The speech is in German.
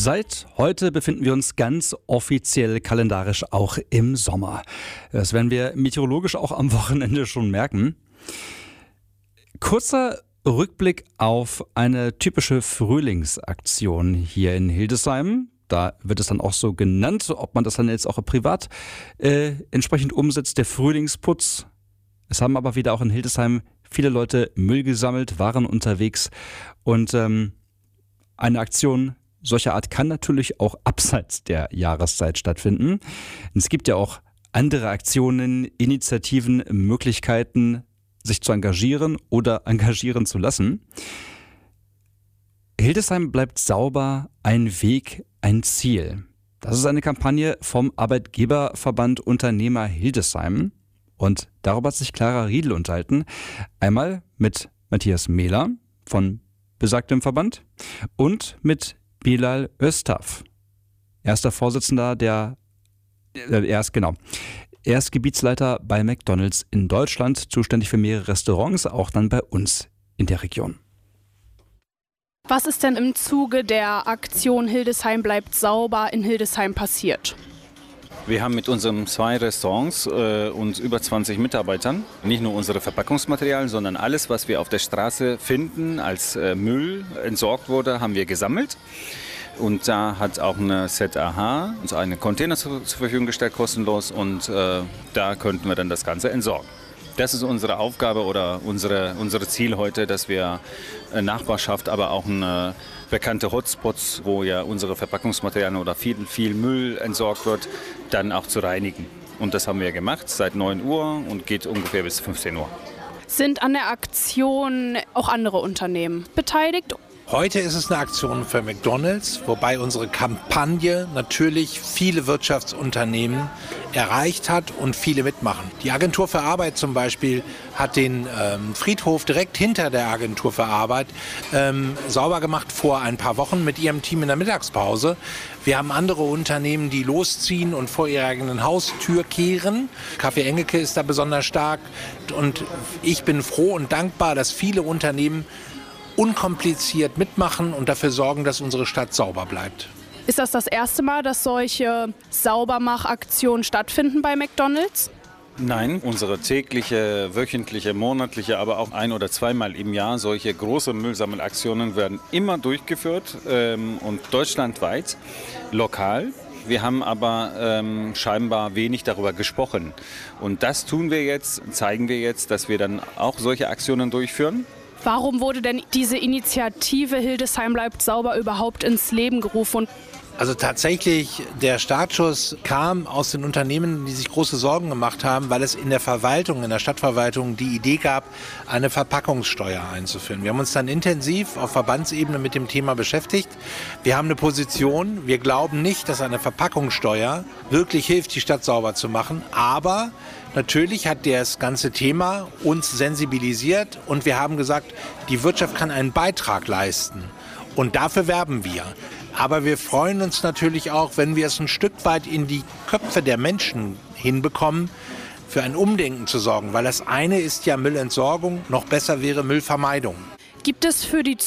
Seit heute befinden wir uns ganz offiziell kalendarisch auch im Sommer. Das werden wir meteorologisch auch am Wochenende schon merken. Kurzer Rückblick auf eine typische Frühlingsaktion hier in Hildesheim. Da wird es dann auch so genannt, ob man das dann jetzt auch privat entsprechend umsetzt, der Frühlingsputz. Es haben aber wieder auch in Hildesheim viele Leute Müll gesammelt, waren unterwegs und eine Aktion solcher Art kann natürlich auch abseits der Jahreszeit stattfinden. Es gibt ja auch andere Aktionen, Initiativen, Möglichkeiten, sich zu engagieren oder engagieren zu lassen. Hildesheim bleibt sauber, ein Weg, ein Ziel. Das ist eine Kampagne vom Arbeitgeberverband Unternehmer Hildesheim. Und darüber hat sich Clara Riedl unterhalten. Einmal mit Matthias Mehler von besagtem Verband und mit Bilal Öztaf. Er ist der Vorsitzender er ist Gebietsleiter bei McDonald's in Deutschland, zuständig für mehrere Restaurants, auch dann bei uns in der Region. Was ist denn im Zuge der Aktion Hildesheim bleibt sauber in Hildesheim passiert? Wir haben mit unseren 2 Restaurants und über 20 Mitarbeitern nicht nur unsere Verpackungsmaterialien, sondern alles, was wir auf der Straße finden, als Müll entsorgt wurde, haben wir gesammelt. Und da hat auch eine ZAH uns einen Container zur Verfügung gestellt, kostenlos. Und da könnten wir dann das Ganze entsorgen. Das ist unsere Aufgabe oder unser Ziel heute, dass wir Nachbarschaft, aber auch eine bekannte Hotspots, wo ja unsere Verpackungsmaterialien oder viel Müll entsorgt wird, dann auch zu reinigen. Und das haben wir gemacht seit 9 Uhr und geht ungefähr bis 15 Uhr. Sind an der Aktion auch andere Unternehmen beteiligt? Heute ist es eine Aktion für McDonald's, wobei unsere Kampagne natürlich viele Wirtschaftsunternehmen erreicht hat und viele mitmachen. Die Agentur für Arbeit zum Beispiel hat den Friedhof direkt hinter der Agentur für Arbeit sauber gemacht vor ein paar Wochen mit ihrem Team in der Mittagspause. Wir haben andere Unternehmen, die losziehen und vor ihrer eigenen Haustür kehren. Café Engelke ist da besonders stark und ich bin froh und dankbar, dass viele Unternehmen unkompliziert mitmachen und dafür sorgen, dass unsere Stadt sauber bleibt. Ist das erste Mal, dass solche Saubermachaktionen stattfinden bei McDonald's? Nein, unsere tägliche, wöchentliche, monatliche, aber auch 1- oder 2-mal im Jahr solche große Müllsammelaktionen werden immer durchgeführt und deutschlandweit, lokal. Wir haben aber scheinbar wenig darüber gesprochen. Und das tun wir jetzt, zeigen wir jetzt, dass wir dann auch solche Aktionen durchführen. Warum wurde denn diese Initiative Hildesheim bleibt sauber überhaupt ins Leben gerufen? Also tatsächlich, der Startschuss kam aus den Unternehmen, die sich große Sorgen gemacht haben, weil es in der Verwaltung, in der Stadtverwaltung die Idee gab, eine Verpackungssteuer einzuführen. Wir haben uns dann intensiv auf Verbandsebene mit dem Thema beschäftigt. Wir haben eine Position, wir glauben nicht, dass eine Verpackungssteuer wirklich hilft, die Stadt sauber zu machen, aber natürlich hat das ganze Thema uns sensibilisiert und wir haben gesagt, die Wirtschaft kann einen Beitrag leisten und dafür werben wir. Aber wir freuen uns natürlich auch, wenn wir es ein Stück weit in die Köpfe der Menschen hinbekommen, für ein Umdenken zu sorgen. Weil das eine ist ja Müllentsorgung, noch besser wäre Müllvermeidung. Gibt es für die